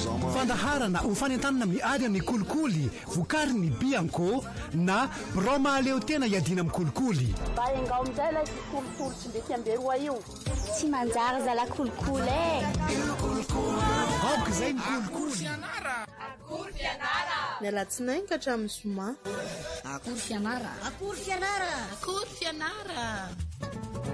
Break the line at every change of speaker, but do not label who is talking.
fandaharana ho fanentanana miady amin'ny kolikoly vokary ny bianco na broma aleo tena iadina amin'ny kolikoly
baengao amin'izay lay kolikoly tsy mety amberoa io
tsy manjary zala kolikoly
aoka izay ny kolikoly
akory fianara
mialatsinainy ka hatramin'ny zoma
akory fianara
akory fianara
akory fianara